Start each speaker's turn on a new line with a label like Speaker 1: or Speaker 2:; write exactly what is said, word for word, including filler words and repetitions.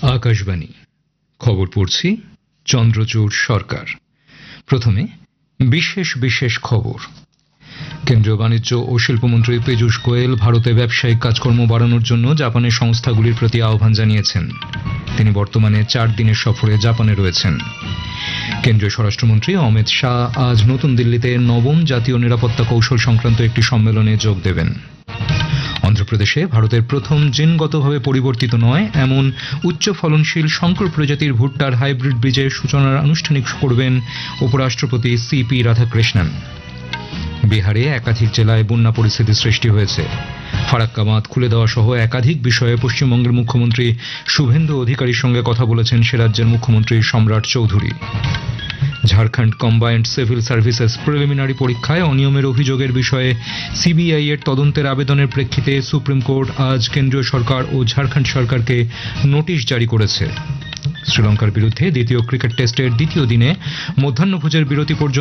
Speaker 1: আকাশবাণী খবর পড়ছি চন্দ্রচূড় সরকার। প্রথমে বিশেষ বিশেষ খবর। কেন্দ্রীয় বাণিজ্য ও শিল্পমন্ত্রী পীযূষ গোয়েল ভারতে ব্যবসায়িক কাজকর্ম বাড়ানোর জন্য জাপানের সংস্থাগুলির প্রতি আহ্বান জানিয়েছেন। তিনি বর্তমানে চার দিনের সফরে জাপানে রয়েছেন। কেন্দ্রীয় স্বরাষ্ট্রমন্ত্রী অমিত শাহ আজ নতুন দিল্লিতে নবম জাতীয় নিরাপত্তা কৌশল সংক্রান্ত একটি সম্মেলনে যোগ দেবেন। অন্ধ্রপ্রদেশে ভারতের প্রথম জিনগতভাবে পরিবর্তিত নয় এমন উচ্চ ফলনশীল শঙ্কর প্রজাতির ভুট্টার হাইব্রিড বীজের সূচনার আনুষ্ঠানিক করবেন উপরাষ্ট্রপতি সি পি রাধাকৃষ্ণন। বিহারে একাধিক জেলায় বন্যা পরিস্থিতি সৃষ্টি হয়েছে। ফারাক্কা বাঁধ খুলে দেওয়া সহ একাধিক বিষয়ে পশ্চিমবঙ্গের মুখ্যমন্ত্রী শুভেন্দু অধিকারীর সঙ্গে কথা বলেছেন সে রাজ্যের মুখ্যমন্ত্রী সম্রাট Chowdhury. Jharkhand combined civil services preliminary পরীক্ষায় অনিয়মের অভিযোগের বিষয়ে সিবিআই এর তদন্তের আবেদনের প্রেক্ষিতে সুপ্রিম কোর্ট আজ কেন্দ্রীয় সরকার ও ঝাড়খণ্ড সরকারকে নোটিশ জারি করেছে। শ্রীলঙ্কার বিরুদ্ধে দ্বিতীয় ক্রিকেট টেস্টের দ্বিতীয় দিনে মধ্যাহ্নভোজের বিরতি পর্যন্ত